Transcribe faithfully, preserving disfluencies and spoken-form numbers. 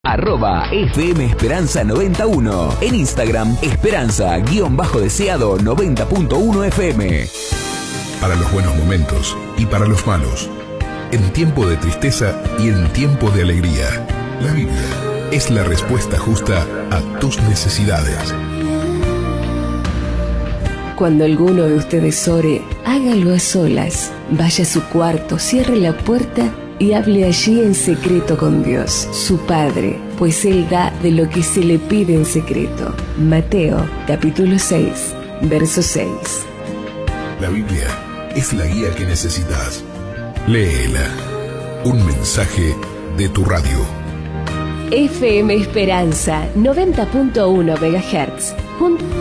Arroba F M Esperanza noventa y uno. En Instagram, Esperanza-deseado noventa punto uno F M. Para los buenos momentos y para los malos. En tiempo de tristeza y en tiempo de alegría. La Biblia es la respuesta justa a tus necesidades. Cuando alguno de ustedes ore, hágalo a solas. Vaya a su cuarto, cierre la puerta y hable allí en secreto con Dios, su Padre, pues Él da de lo que se le pide en secreto. Mateo, capítulo seis, verso seis. La Biblia es la guía que necesitas. Léela. Un mensaje de tu radio. F M Esperanza, noventa punto uno megahertz. Junto